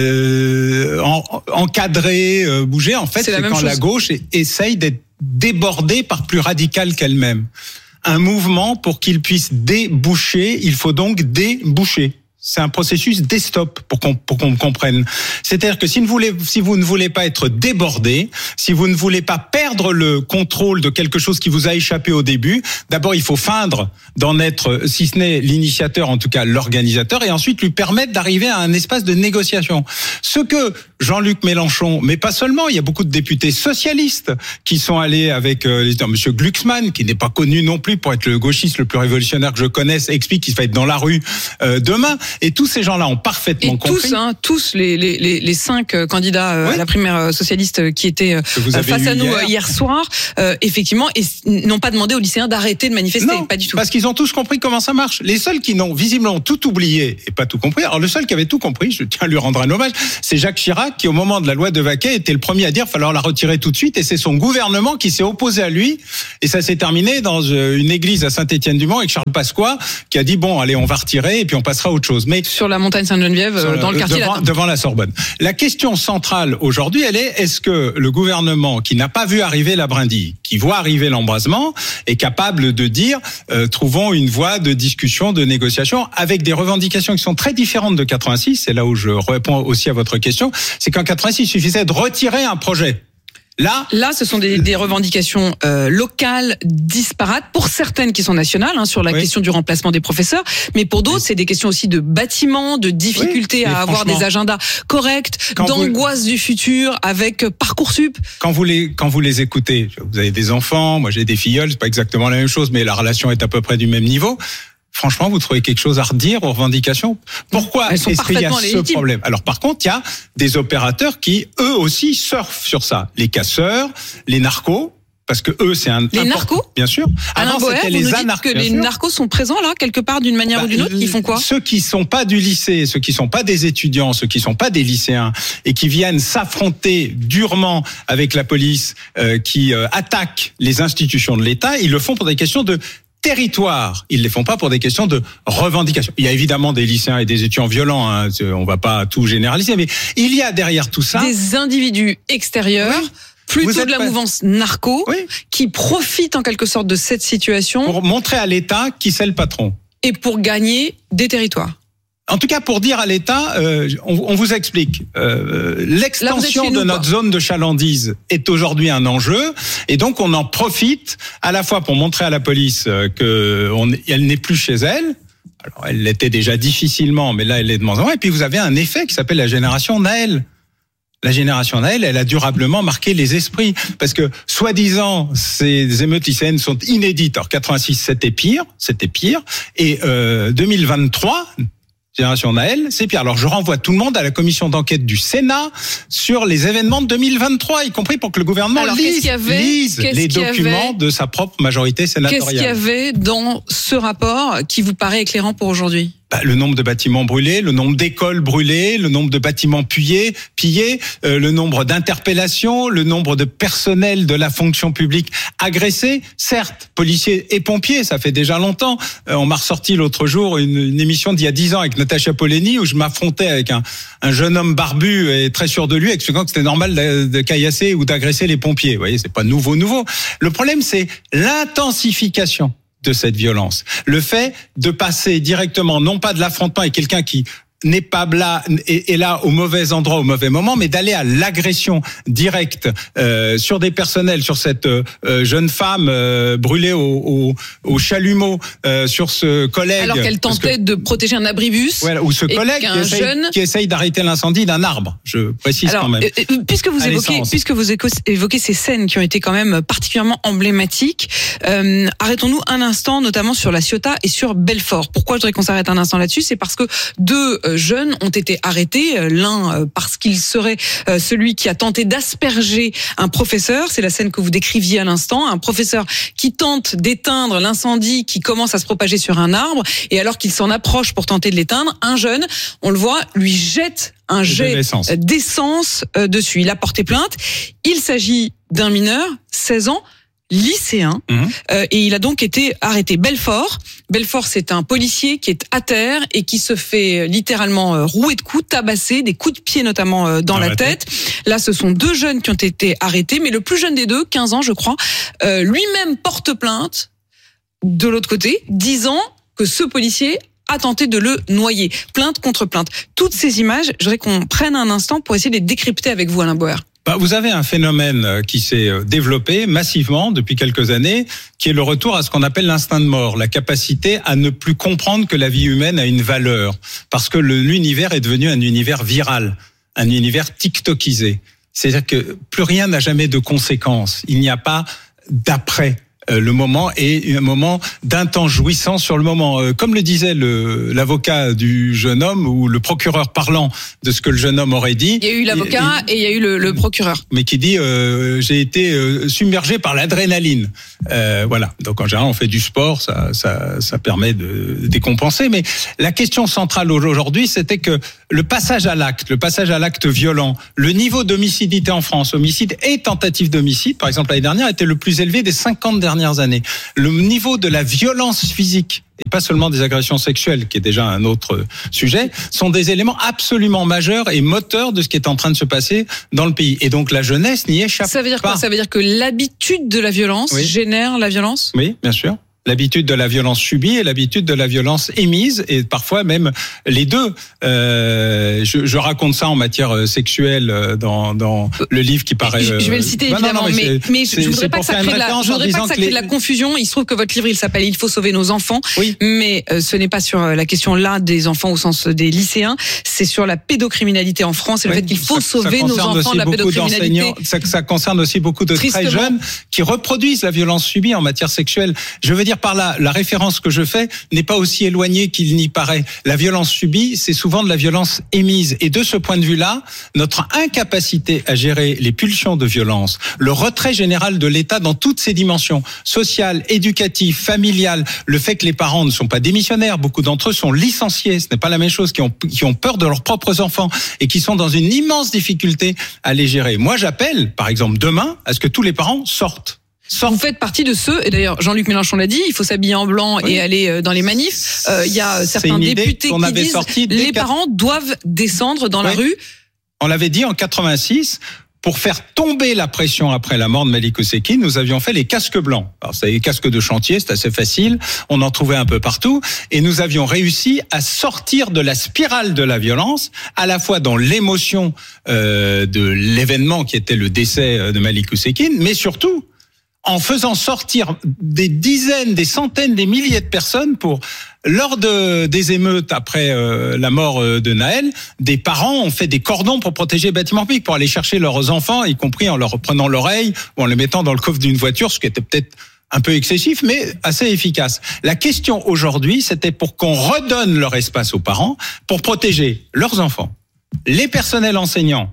euh, en, encadrer, euh, bouger, en fait, c'est, c'est quand chose. La gauche essaye d'être débordée par plus radical qu'elle-même. Un mouvement, pour qu'il puisse déboucher, il faut donc déboucher. C'est un processus d'estop pour qu'on pour qu'on comprenne. C'est-à-dire que si vous, voulez, si vous ne voulez pas être débordé, si vous ne voulez pas perdre le contrôle de quelque chose qui vous a échappé au début, d'abord il faut feindre d'en être, si ce n'est l'initiateur, en tout cas l'organisateur, et ensuite lui permettre d'arriver à un espace de négociation. Ce que Jean-Luc Mélenchon, mais pas seulement, il y a beaucoup de députés socialistes qui sont allés avec euh, Monsieur Glucksmann, qui n'est pas connu non plus pour être le gauchiste le plus révolutionnaire que je connaisse, explique qu'il va être dans la rue euh, demain. Et tous ces gens-là ont parfaitement et compris. Tous, hein, tous les, les, les cinq candidats euh, oui. à la primaire socialiste qui étaient euh, face à nous hier, hier soir, euh, effectivement, et n'ont pas demandé aux lycéens d'arrêter de manifester. Non, pas du tout. Parce qu'ils ont tous compris comment ça marche. Les seuls qui n'ont visiblement tout oublié et pas tout compris. Alors le seul qui avait tout compris, je tiens à lui rendre un hommage, c'est Jacques Chirac, qui au moment de la loi de Vaquet était le premier à dire qu'il fallait la retirer tout de suite. Et c'est son gouvernement qui s'est opposé à lui. Et ça s'est terminé dans une église à Saint-Étienne-du-Mont avec Charles Pasqua, qui a dit bon, allez, on va retirer et puis on passera à autre chose. Mais sur la montagne Sainte-Geneviève, sur, dans le quartier devant, latin. Devant la Sorbonne. La question centrale aujourd'hui, elle est, est-ce que le gouvernement qui n'a pas vu arriver la brindille, qui voit arriver l'embrasement, est capable de dire, euh, trouvons une voie de discussion, de négociation, avec des revendications qui sont très différentes de quatre-vingt-six, c'est là où je réponds aussi à votre question, c'est qu'en quatre-vingt-six, il suffisait de retirer un projet. Là, là, ce sont des, des revendications euh, locales disparates, pour certaines qui sont nationales, hein, sur la oui. question du remplacement des professeurs, mais pour d'autres, oui. c'est des questions aussi de bâtiments, de difficultés oui, à avoir des agendas corrects, d'angoisse vous... du futur avec Parcoursup. Quand vous les quand vous les écoutez, vous avez des enfants, moi j'ai des filleuls, c'est pas exactement la même chose, mais la relation est à peu près du même niveau. Franchement, vous trouvez quelque chose à redire aux revendications ? Pourquoi est-ce qu'il y a ce problème ? Alors par contre, il y a des opérateurs qui, eux aussi, surfent sur ça. Les casseurs, les narcos, parce que eux, c'est un... Les import... narcos ? Bien sûr. Alain Avant, Bauer, c'était vous les nous dites anarches, que les sûr. narcos sont présents là, quelque part, d'une manière bah, ou d'une autre ? Ils font quoi ? Ceux qui sont pas du lycée, ceux qui sont pas des étudiants, ceux qui sont pas des lycéens, et qui viennent s'affronter durement avec la police, euh, qui euh, attaque les institutions de l'État, ils le font pour des questions de territoire. Ils les font pas pour des questions de revendication. Il y a évidemment des lycéens et des étudiants violents, hein, on va pas tout généraliser, mais il y a derrière tout ça des individus extérieurs, oui, plutôt de la pas... mouvance narco, oui, qui profitent en quelque sorte de cette situation pour montrer à l'État qui c'est le patron et pour gagner des territoires. En tout cas, pour dire à l'État, euh, on, on vous explique, euh, l'extension de notre zone de chalandise est aujourd'hui un enjeu, et donc on en profite à la fois pour montrer à la police que on, elle n'est plus chez elle. Alors, elle l'était déjà difficilement, mais là, elle est de moins en moins. Et puis, vous avez un effet qui s'appelle la génération Naël. La génération Naël, elle a durablement marqué les esprits. Parce que, soi-disant, ces émeutes lycéennes sont inédites. Alors, quatre-vingt-six, c'était pire, c'était pire. Et euh, deux mille vingt-trois... Génération Naël, c'est pire. Alors je renvoie tout le monde à la commission d'enquête du Sénat sur les événements de deux mille vingt-trois, y compris pour que le gouvernement Alors, lise, y avait, lise les documents de sa propre majorité sénatoriale. Qu'est-ce qu'il y avait dans ce rapport qui vous paraît éclairant pour aujourd'hui ? Bah, le nombre de bâtiments brûlés, le nombre d'écoles brûlées, le nombre de bâtiments pillés, pillés, euh, le nombre d'interpellations, le nombre de personnels de la fonction publique agressés. Certes, policiers et pompiers, ça fait déjà longtemps. Euh, on m'a ressorti l'autre jour une, une émission d'il y a dix ans avec Natacha Polony où je m'affrontais avec un, un jeune homme barbu et très sûr de lui, expliquant que c'était normal de, de caillasser ou d'agresser les pompiers. Vous voyez, c'est pas nouveau, nouveau. Le problème, c'est l'intensification de cette violence. Le fait de passer directement, non pas de l'affrontement avec quelqu'un qui n'est pas là, est là au mauvais endroit, au mauvais moment, mais d'aller à l'agression directe euh, sur des personnels, sur cette euh, jeune femme euh, brûlée au, au, au chalumeau, euh, sur ce collègue. Alors qu'elle tentait que, de protéger un abribus. Voilà, ou ce collègue qui essaye, jeune... qui essaye d'arrêter l'incendie d'un arbre. Je précise Alors, quand même. Euh, puisque vous évoquez, puisque vous évoquez ces scènes qui ont été quand même particulièrement emblématiques, euh, arrêtons-nous un instant, notamment sur la Ciotat et sur Belfort. Pourquoi je voudrais qu'on s'arrête un instant là-dessus ? C'est parce que deux jeunes ont été arrêtés, l'un parce qu'il serait celui qui a tenté d'asperger un professeur, c'est la scène que vous décriviez à l'instant, un professeur qui tente d'éteindre l'incendie qui commence à se propager sur un arbre, et alors qu'il s'en approche pour tenter de l'éteindre, un jeune, on le voit, lui jette un jet d'essence. d'essence dessus. Il a porté plainte, il s'agit d'un mineur, seize ans, lycéen, mmh. euh, et il a donc été arrêté. Belfort, Belfort, c'est un policier qui est à terre et qui se fait littéralement euh, rouer de coups, tabasser, des coups de pied notamment euh, dans, dans la, la tête. tête. Là, ce sont deux jeunes qui ont été arrêtés, mais le plus jeune des deux, quinze ans je crois, euh, lui-même porte plainte de l'autre côté, disant que ce policier a tenté de le noyer. Plainte contre plainte. Toutes ces images, je voudrais qu'on prenne un instant pour essayer de les décrypter avec vous, Alain Bauer. Bah, vous avez un phénomène qui s'est développé massivement depuis quelques années, qui est le retour à ce qu'on appelle l'instinct de mort, la capacité à ne plus comprendre que la vie humaine a une valeur, parce que le, l'univers est devenu un univers viral, un univers tiktokisé. C'est-à-dire que plus rien n'a jamais de conséquences. Il n'y a pas d'après. Le moment est un moment d'intense jouissance sur le moment. Comme le disait le, l'avocat du jeune homme ou le procureur parlant de ce que le jeune homme aurait dit. Il y a eu l'avocat et, et il y a eu le, le procureur. Mais qui dit euh, j'ai été euh, submergé par l'adrénaline. Euh, voilà. Donc en général on fait du sport, ça, ça, ça permet de décompenser. Mais la question centrale aujourd'hui, c'était que le passage à l'acte, le passage à l'acte violent, le niveau d'homicidité en France, homicide et tentative d'homicide, par exemple l'année dernière, était le plus élevé des cinquante dernières années. Le niveau de la violence physique, et pas seulement des agressions sexuelles, qui est déjà un autre sujet, sont des éléments absolument majeurs et moteurs de ce qui est en train de se passer dans le pays. Et donc la jeunesse n'y échappe pas. Ça veut dire quoi ? Ça veut dire que l'habitude de la violence oui. génère la violence ? Oui, bien sûr. L'habitude de la violence subie et l'habitude de la violence émise, et parfois même les deux. Euh, je, je raconte ça en matière sexuelle dans, dans le livre qui paraît... Je, je vais le citer, bah évidemment, non, non, mais, mais, mais je ne voudrais pas que ça crée de la, je voudrais pas que ça crée les... de la confusion. Il se trouve que votre livre, il s'appelle « Il faut sauver nos enfants oui. », mais euh, ce n'est pas sur la question là des enfants au sens des lycéens, c'est sur la pédocriminalité en France et oui, le fait qu'il faut ça, sauver ça nos enfants de la pédocriminalité. Ça, ça concerne aussi beaucoup de Tristement. très jeunes qui reproduisent la violence subie en matière sexuelle. Je veux dire par là, la référence que je fais n'est pas aussi éloignée qu'il n'y paraît. La violence subie, c'est souvent de la violence émise. Et de ce point de vue-là, notre incapacité à gérer les pulsions de violence, le retrait général de l'État dans toutes ses dimensions, sociales, éducatives, familiales, le fait que les parents ne sont pas démissionnaires, beaucoup d'entre eux sont licenciés, ce n'est pas la même chose, qui ont, qui ont peur de leurs propres enfants et qui sont dans une immense difficulté à les gérer. Moi, j'appelle, par exemple, demain, à ce que tous les parents sortent. Vous faites partie de ceux, et d'ailleurs Jean-Luc Mélenchon l'a dit, il faut s'habiller en blanc oui. et aller dans les manifs. Il euh, y a certains députés qui disent les parents doivent descendre dans oui. la rue. On l'avait dit en quatre-vingt-six. Pour faire tomber la pression après la mort de Malik Oussekine, nous avions fait les casques blancs. Alors, c'est les casques de chantier, c'est assez facile. On en trouvait un peu partout. Et nous avions réussi à sortir de la spirale de la violence, à la fois dans l'émotion euh, de l'événement qui était le décès de Malik Oussekine, mais surtout en faisant sortir des dizaines, des centaines, des milliers de personnes pour... Lors de, des émeutes après euh, la mort euh, de Naël, des parents ont fait des cordons pour protéger les bâtiments publics, pour aller chercher leurs enfants, y compris en leur prenant l'oreille ou en les mettant dans le coffre d'une voiture, ce qui était peut-être un peu excessif, mais assez efficace. La question aujourd'hui, c'était pour qu'on redonne leur espace aux parents, pour protéger leurs enfants, les personnels enseignants,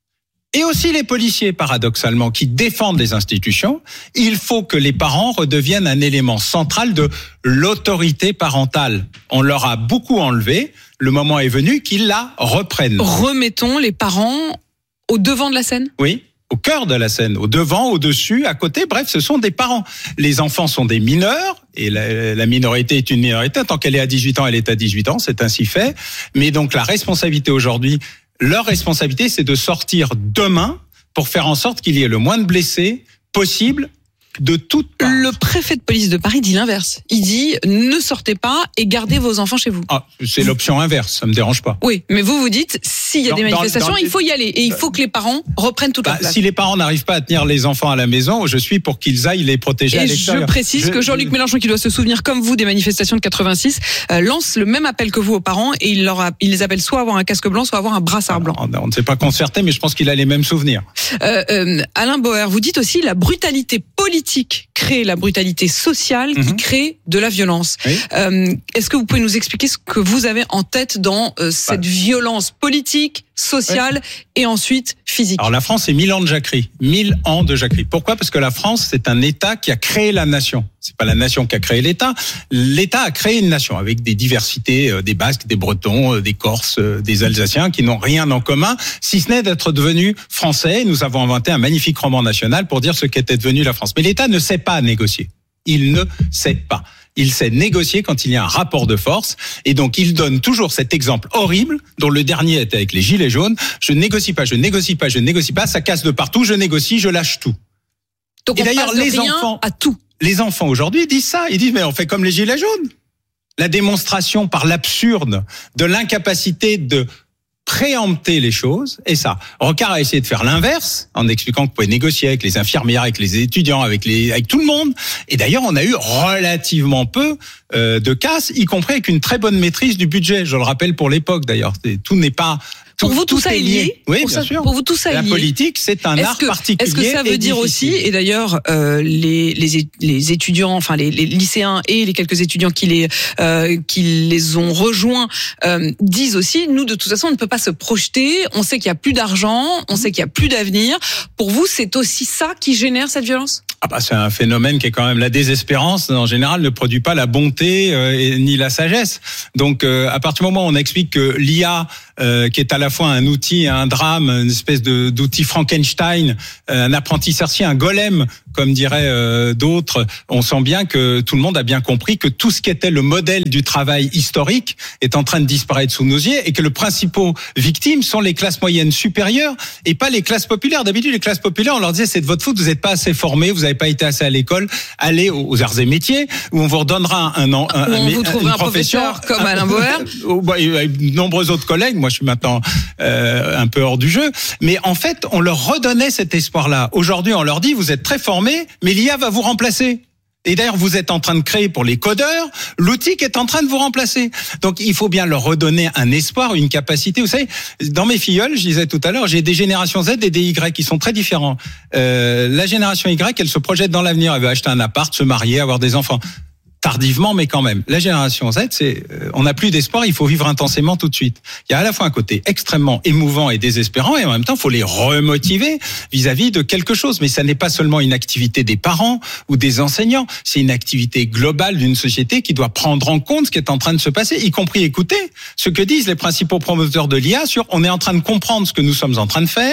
et aussi les policiers, paradoxalement, qui défendent les institutions. Il faut que les parents redeviennent un élément central de l'autorité parentale. On leur a beaucoup enlevé. Le moment est venu qu'ils la reprennent. Remettons les parents au devant de la scène ? Oui, au cœur de la scène, au devant, au-dessus, à côté. Bref, ce sont des parents. Les enfants sont des mineurs. Et la, la minorité est une minorité. Tant qu'elle est à dix-huit ans, elle est à dix-huit ans. C'est ainsi fait. Mais donc, la responsabilité aujourd'hui... Leur responsabilité, c'est de sortir demain pour faire en sorte qu'il y ait le moins de blessés possible de toutes parts. Le préfet de police de Paris dit l'inverse. Il dit ne sortez pas et gardez vos enfants chez vous. Ah, c'est l'option inverse, ça me dérange pas. Oui, mais vous vous dites s'il y a dans, des manifestations, dans, dans, il faut y aller et il faut que les parents reprennent toute bah, leur place. Si les parents n'arrivent pas à tenir les enfants à la maison, je suis pour qu'ils aillent les protéger et à l'extérieur. Je précise je, que Jean-Luc je... Mélenchon, qui doit se souvenir comme vous des manifestations de quatre-vingt-six, euh, lance le même appel que vous aux parents et il leur a, il les appelle soit à avoir un casque blanc, soit à avoir un brassard blanc. On, on ne s'est pas concerté, mais je pense qu'il a les mêmes souvenirs. Euh, euh, Alain Bauer, vous dites aussi la brutalité politique crée la brutalité sociale qui mmh. crée de la violence. Oui. Euh, est-ce que vous pouvez nous expliquer ce que vous avez en tête dans euh, cette bah. violence politique, sociale oui. et ensuite physique? Alors la France, c'est mille ans de jacquerie. Mille ans de jacquerie. Pourquoi? Parce que la France, c'est un État qui a créé la nation. C'est pas la nation qui a créé l'État. L'État a créé une nation avec des diversités, euh, des Basques, des Bretons, euh, des Corses, euh, des Alsaciens qui n'ont rien en commun, si ce n'est d'être devenus français. Nous avons inventé un magnifique roman national pour dire ce qu'était devenu la France. Mais l'État ne sait pas négocier. Il ne sait pas. Il sait négocier quand il y a un rapport de force. Et donc, il donne toujours cet exemple horrible, dont le dernier était avec les Gilets jaunes. Je négocie pas, je négocie pas, je négocie pas. Ça casse de partout. Je négocie, je lâche tout. Donc, et on d'ailleurs, passe de les rien enfants, à tout. Les enfants aujourd'hui disent ça. Ils disent, mais on fait comme les Gilets jaunes. La démonstration par l'absurde de l'incapacité de préempter les choses, et ça. Rocard a essayé de faire l'inverse, en expliquant que vous pouvez négocier avec les infirmières, avec les étudiants, avec les, avec tout le monde. Et d'ailleurs, on a eu relativement peu euh, de casse, y compris avec une très bonne maîtrise du budget. Je le rappelle pour l'époque, d'ailleurs. Tout n'est pas... Tout, pour vous, tout, tout ça est lié. lié. Oui, pour bien ça, sûr. Pour vous, tout ça La est lié. La politique, c'est un est-ce art que, particulier. Est-ce que ça veut dire difficile. aussi, et d'ailleurs, euh, les, les, les étudiants, enfin les, les lycéens et les quelques étudiants qui les, euh, qui les ont rejoints euh, disent aussi, nous, de toute façon, on ne peut pas se projeter. On sait qu'il y a plus d'argent, on sait qu'il y a plus d'avenir. Pour vous, c'est aussi ça qui génère cette violence? Ah bah c'est un phénomène qui est quand même la désespérance. En général, ne produit pas la bonté euh, et, ni la sagesse. Donc, euh, à partir du moment où on explique que l'I A, euh, qui est à la fois un outil, un drame, une espèce de d'outil Frankenstein, euh, un apprenti sorcier, un golem, comme diraient euh, d'autres, on sent bien que tout le monde a bien compris que tout ce qui était le modèle du travail historique est en train de disparaître sous nos yeux et que les principaux victimes sont les classes moyennes supérieures et pas les classes populaires. D'habitude, les classes populaires, on leur disait c'est de votre faute, vous n'êtes pas assez formés, vous n'avez pas été assez à l'école, allez aux arts et métiers où on vous redonnera un, un, un, un on vous trouvera un professeur comme Alain Bauer. Avec de nombreux autres collègues, moi je suis maintenant euh, un peu hors du jeu, mais en fait on leur redonnait cet espoir-là. Aujourd'hui on leur dit vous êtes très formés, mais l'I A va vous remplacer. Et d'ailleurs, vous êtes en train de créer pour les codeurs l'outil qui est en train de vous remplacer. Donc, il faut bien leur redonner un espoir, une capacité. Vous savez, dans mes filleuls, je disais tout à l'heure, j'ai des générations Z et des Y qui sont très différents. Euh, la génération Y, elle se projette dans l'avenir. Elle veut acheter un appart, se marier, avoir des enfants. Tardivement, mais quand même. La génération Z, c'est, euh, on n'a plus d'espoir, il faut vivre intensément tout de suite. Il y a à la fois un côté extrêmement émouvant et désespérant, et en même temps, il faut les remotiver vis-à-vis de quelque chose. Mais ça n'est pas seulement une activité des parents ou des enseignants, c'est une activité globale d'une société qui doit prendre en compte ce qui est en train de se passer, y compris écouter ce que disent les principaux promoteurs de l'I A sur on est en train de comprendre ce que nous sommes en train de faire,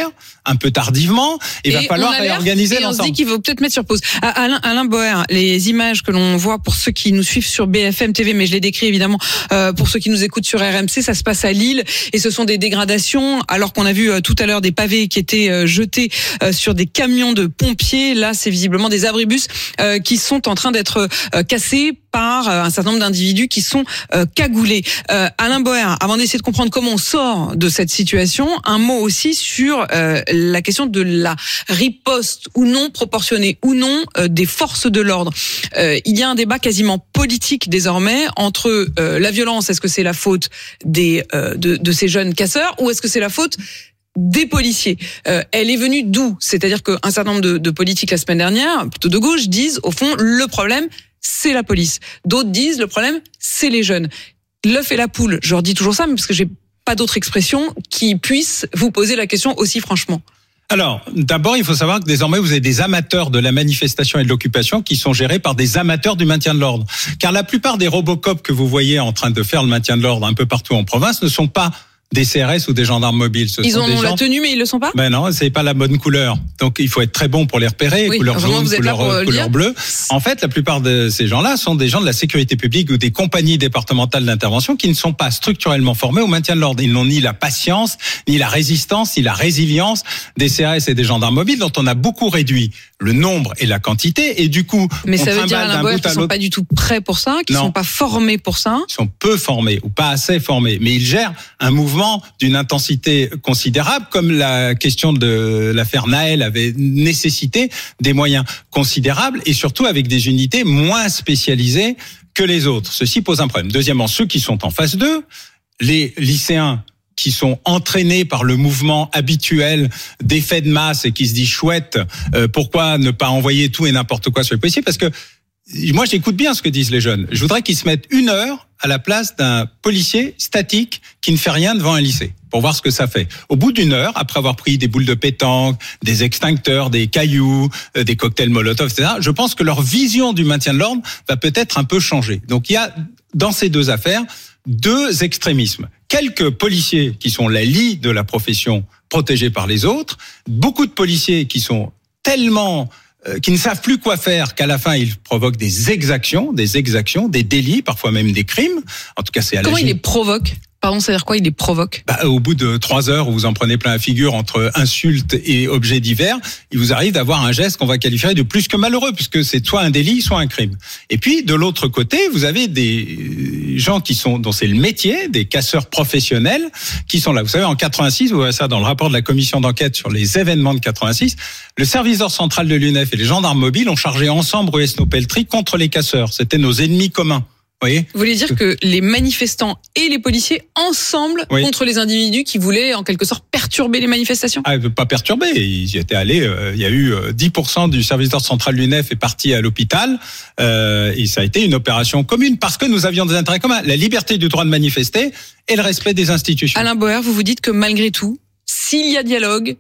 un peu tardivement. Il va falloir réorganiser et l'ensemble. On se dit qu'il faut peut-être mettre sur pause. Alain, Alain Boer, les images que l'on voit pour ceux qui nous suivent sur B F M T V, mais je les décris évidemment euh, pour ceux qui nous écoutent sur R M C, ça se passe à Lille et ce sont des dégradations. Alors qu'on a vu euh, tout à l'heure des pavés qui étaient euh, jetés euh, sur des camions de pompiers, là c'est visiblement des abribus euh, qui sont en train d'être euh, cassés par un certain nombre d'individus qui sont euh, cagoulés. Euh, Alain Boer, avant d'essayer de comprendre comment on sort de cette situation, un mot aussi sur euh, la question de la riposte ou non proportionnée ou non euh, des forces de l'ordre. Euh, il y a un débat quasiment politique désormais entre euh, la violence, est-ce que c'est la faute des euh, de, de ces jeunes casseurs ou est-ce que c'est la faute des policiers. Euh, elle est venue d'où ? C'est-à-dire qu'un certain nombre de, de politiques la semaine dernière, plutôt de gauche, disent au fond le problème c'est la police. D'autres disent le problème, c'est les jeunes. L'œuf et la poule, je leur dis toujours ça, mais parce que j'ai pas d'autre expression qui puisse vous poser la question aussi franchement. Alors, d'abord, il faut savoir que désormais, vous avez des amateurs de la manifestation et de l'occupation qui sont gérés par des amateurs du maintien de l'ordre. Car la plupart des Robocop que vous voyez en train de faire le maintien de l'ordre un peu partout en province ne sont pas des C R S ou des gendarmes mobiles. Ce ils sont ont des la gens... tenue, mais ils le sont pas. Ben non, c'est pas la bonne couleur. Donc il faut être très bon pour les repérer. Oui, couleur jaune, couleur, couleur bleue. En fait, la plupart de ces gens-là sont des gens de la sécurité publique ou des compagnies départementales d'intervention qui ne sont pas structurellement formés au maintien de l'ordre. Ils n'ont ni la patience, ni la résistance, ni la résilience des C R S et des gendarmes mobiles dont on a beaucoup réduit le nombre et la quantité. Et du coup, mais on ça veut dire Alain Boer qu'ils sont pas du tout prêts pour ça, qu'ils sont pas formés pour ça. Ils sont peu formés ou pas assez formés, mais ils gèrent un mouvement d'une intensité considérable, comme la question de l'affaire Naël avait nécessité des moyens considérables et surtout avec des unités moins spécialisées que les autres. Ceci pose un problème. Deuxièmement, ceux qui sont en phase deux, les lycéens qui sont entraînés par le mouvement habituel d'effet de masse et qui se disent chouette, euh, pourquoi ne pas envoyer tout et n'importe quoi sur les policiers ? Parce que moi, j'écoute bien ce que disent les jeunes. Je voudrais qu'ils se mettent une heure à la place d'un policier statique qui ne fait rien devant un lycée, pour voir ce que ça fait. Au bout d'une heure, après avoir pris des boules de pétanque, des extincteurs, des cailloux, des cocktails Molotov, et cetera, je pense que leur vision du maintien de l'ordre va peut-être un peu changer. Donc il y a, dans ces deux affaires, deux extrémismes. Quelques policiers qui sont la lie de la profession protégée par les autres, beaucoup de policiers qui sont tellement... qui ne savent plus quoi faire, qu'à la fin, ils provoquent des exactions, des exactions, des délits, parfois même des crimes. En tout cas, c'est à Comment la... il les provoque ? Pardon, ça veut dire quoi, il les provoque ? Bah, au bout de trois heures où vous en prenez plein la figure entre insultes et objets divers, il vous arrive d'avoir un geste qu'on va qualifier de plus que malheureux, puisque c'est soit un délit, soit un crime. Et puis, de l'autre côté, vous avez des gens qui sont, dont c'est le métier, des casseurs professionnels, qui sont là. Vous savez, en quatre-vingt-six, vous voyez ça dans le rapport de la commission d'enquête sur les événements de quatre-vingt-six, le service d'ordre central de l'U N E F et les gendarmes mobiles ont chargé ensemble Rueil Snow-Pelletry contre les casseurs. C'était nos ennemis communs. Vous voyez ? Vous voulez dire que les manifestants et les policiers ensemble oui. contre les individus qui voulaient en quelque sorte perturber les manifestations ? Ah, pas perturber, ils y étaient allés. Euh, il y a eu dix pour cent du service d'ordre central de l'U N E F est parti à l'hôpital euh, et ça a été une opération commune parce que nous avions des intérêts communs, la liberté du droit de manifester et le respect des institutions. Alain Boer, vous vous dites que malgré tout, s'il y a dialogue,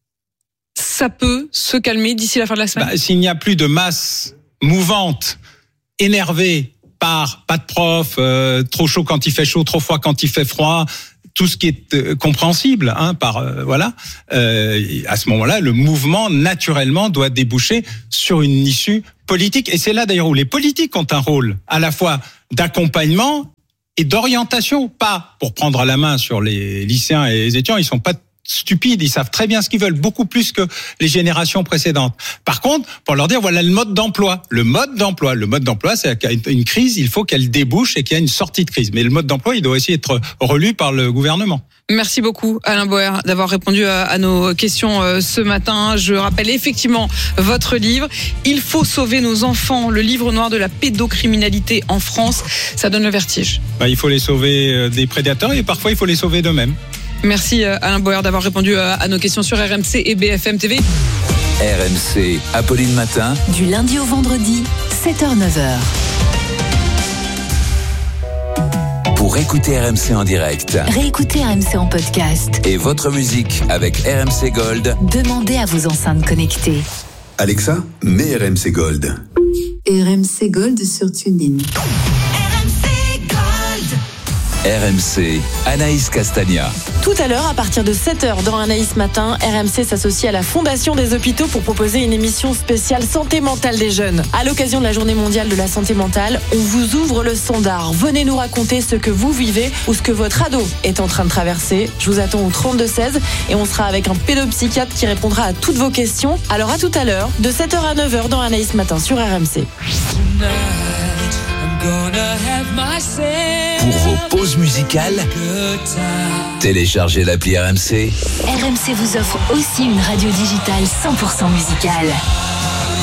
ça peut se calmer d'ici la fin de la semaine ? Bah, s'il n'y a plus de masse mouvante, énervée, par pas de prof, euh, trop chaud quand il fait chaud, trop froid quand il fait froid, tout ce qui est euh, compréhensible, hein, par euh, voilà. Euh, à ce moment-là, le mouvement naturellement doit déboucher sur une issue politique, et c'est là d'ailleurs où les politiques ont un rôle à la fois d'accompagnement et d'orientation, pas pour prendre la main sur les lycéens et les étudiants, ils sont pas stupides, ils savent très bien ce qu'ils veulent, beaucoup plus que les générations précédentes. Par contre, pour leur dire, voilà le mode d'emploi. Le mode d'emploi, le mode d'emploi, c'est qu'une crise, il faut qu'elle débouche et qu'il y ait une sortie de crise. Mais le mode d'emploi, il doit aussi être relu par le gouvernement. Merci beaucoup Alain Boer d'avoir répondu à, à nos questions euh, ce matin. Je rappelle effectivement votre livre « Il faut sauver nos enfants », le livre noir de la pédocriminalité en France. Ça donne le vertige. Bah, il faut les sauver des prédateurs et parfois il faut les sauver d'eux-mêmes. Merci Alain Boer d'avoir répondu à nos questions sur R M C et B F M T V. R M C, Apolline Matin. Du lundi au vendredi, sept heures neuf heures. Pour écouter R M C en direct. Réécoutez R M C en podcast. Et votre musique avec R M C Gold. Demandez à vos enceintes connectées. Alexa, mets R M C Gold. R M C Gold sur TuneIn. R M C, Anaïs Castagna. Tout à l'heure, à partir de sept heures dans Anaïs Matin, R M C s'associe à la Fondation des Hôpitaux pour proposer une émission spéciale santé mentale des jeunes. À l'occasion de la Journée mondiale de la santé mentale, on vous ouvre le standard. Venez nous raconter ce que vous vivez ou ce que votre ado est en train de traverser. Je vous attends au trente-deux seize et on sera avec un pédopsychiatre qui répondra à toutes vos questions. Alors à tout à l'heure, de sept heures à neuf heures dans Anaïs Matin sur R M C. Pour vos pauses musicales, téléchargez l'appli R M C. R M C vous offre aussi une radio digitale cent pour cent musicale.